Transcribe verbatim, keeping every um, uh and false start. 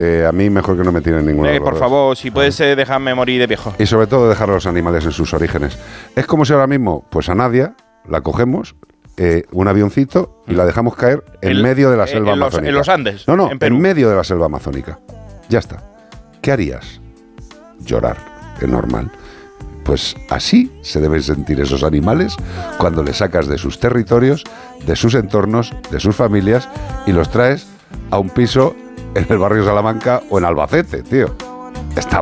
Eh, a mí mejor que no me tienen ninguna. Eh, por favor, si puedes eh, dejarme morir de viejo. Y sobre todo dejar a los animales en sus orígenes. Es como si ahora mismo, pues a Nadia la cogemos, eh, un avioncito, y la dejamos caer en El, medio de la eh, selva en los, amazónica. en los Andes. No, no, en, Perú. en medio de la selva amazónica. Ya está. ¿Qué harías? Llorar, es normal. Pues así se deben sentir esos animales cuando les sacas de sus territorios, de sus entornos, de sus familias y los traes a un piso en el barrio Salamanca o en Albacete, tío. Está